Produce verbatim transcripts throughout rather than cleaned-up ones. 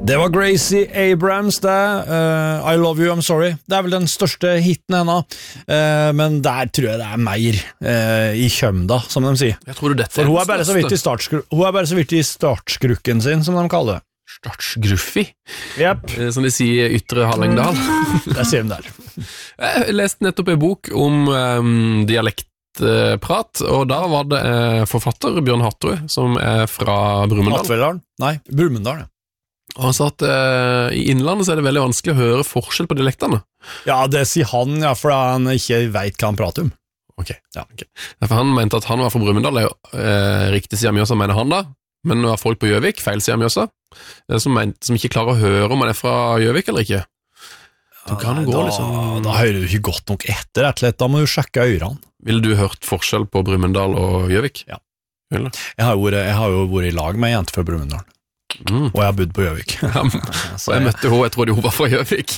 Det var Gracie Abrams det, uh, I Love You, I'm Sorry. Det er vel den største hitten henne, uh, men der tror jeg det er mer uh, i kjømda, som de sier. Jeg tror dette For hun er, bare så vidt i startskru- hun er bare så vidt i startskrukken sin, som de kaller det. Startsgruffi, Yep. som de sier i Ytre Hallingdal. Det sier de der. Jeg leste nettopp en bok om um, dialektprat, og da var det uh, forfatter Bjørn Hatterud, som er fra Brumunddal. Hattvedalen? Nei, Brumunddal, ja. Og han sa at uh, i Innlandet så er det veldig vanskelig å høre forskjell på dialektene. Ja, det sier han, ja, for han ikke vet hva han prater om. Ok, ja, ok. For han mente at han var fra Brumunddal, det er jo uh, riktig siden av Mjøsa, mener han da, men nå er folk på Gjøvik, feil siden av Mjøsa, som, ment, som ikke klarer å høre om han er fra Gjøvik eller ikke. Ja, kan nei, gå da, liksom... da hører du ikke godt nok etter, rett og slett. Da må du sjekke ørene. Ville du hørt forskjell på Brumunddal og Gjøvik? Ja. Jeg har, vært, jeg har jo vært i lag med en jente fra Brumunddal. Mm. Og jeg har bodd på Gjøvik. Ja, og jeg møtte henne, jeg trodde hun var fra Gjøvik.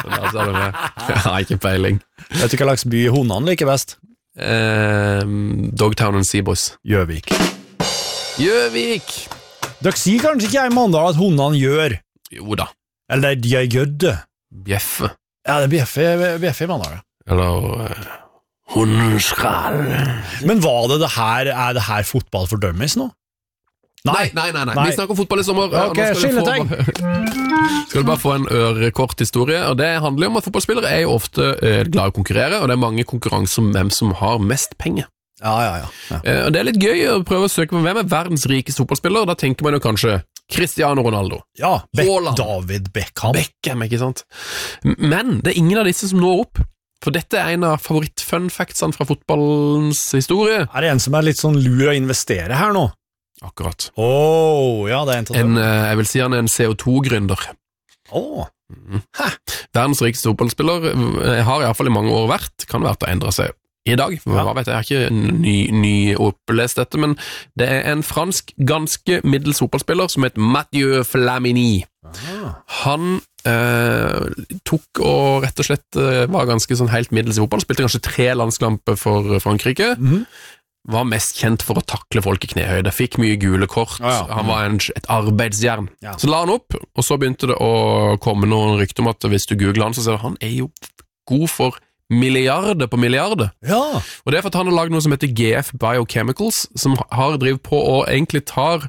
Jeg har ikke peiling. Vet du hva slags by hundene liker best? Eh, Dogtown and Seaboys. Gjøvik. Gjøvik! Dere sier kanskje ikke i Mandal at hundene gjør? Jo da. Eller de gjør det. Bjeffe. Ja, det er bjeffe, bjeffe i Mandal. Eller uh, hunden skal. Men var det det her, er det her fotball for dummies nå? Nei, nei, nei, nei. nei. Vi snakker om fotball i sommer. Ok, skilletegn. Skal du bare få en ørekort historie, og det handler om at fotballspillere er jo ofte eh, glad i å konkurrere, og det er mange konkurranser om hvem som har mest penger. Ja, ja, ja. ja. Eh, og det er litt gøy å prøve å søke på hvem er verdens rikeste fotballspiller, da tenker man jo kanskje Cristiano Ronaldo. Ja, Be- David Beckham. Beckham, ikke sant? Men det er ingen av disse som når opp. For dette er en av favoritt-fun-factsene fra fotballens historie. Er det en som er litt sånn lur å investere her nå? Akkurat. Oh, ja, det er en, en Jeg vil si han er en C O to-gründer. Oh. Mm. Verdens rikeste fotballspiller har i hvert fall i mange år vært, kan være at det endrer seg i dag, hva ja. vet jeg, jeg har ikke ny, ny opplest dette, men det er en fransk ganske middels fotballspiller som heter Mathieu Flamini. Aha. Han eh, tok og rett og slett eh, var ganske sånn helt middels i fotball, spilte kanskje tre landskamper for Frankrike, mm-hmm. var mest kjent for å takle folk i knehøyde, fikk mye gule kort, ja, ja. Han var en, et arbeidsjern. Ja. Så la han opp, og så begynte det å komme noen rykter om at hvis du googler han, så ser du han er jo god for milliarder på milliarder. Ja. Og det er for at han har laget noe som heter G F Biochemicals, som har drivet på og egentlig tar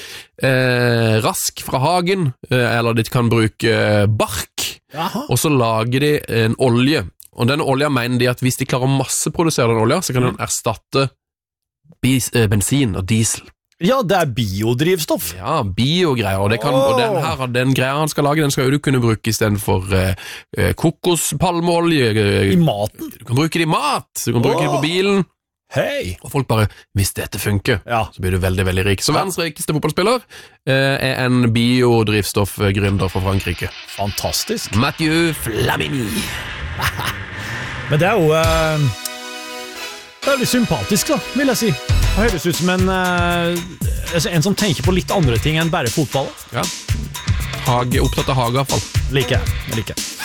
eh, rask fra hagen, eh, eller de kan bruke eh, bark, Jaha. Og så lager de en olje. Og denne olja mener de at hvis de klarer å masseprodusere den olja, så kan den erstatte bis, eh, bensin og diesel. Ja, det er biodrivstoff. Ja, biogreier, og, det kan, oh. og den, her, den greia han skal lage, den skal jo du kunne bruke i stedet for eh, kokospalmeolje. I maten? Du kan bruke det i mat, du kan oh. bruke det på bilen. Hei! Og folk bare, hvis dette funker, ja. så blir du veldig, veldig rik. Så verdens rikeste fotballspiller eh, er en biodrivstoffgründer fra Frankrike. Fantastisk. Mathieu Flamini. Men det er jo eh, det er veldig sympatisk da, vil jeg si. Det høres ut som en, uh, en som tenker på litt andre ting enn bare fotball. Ja. Hage, opptatt av hageavfall. Like, like.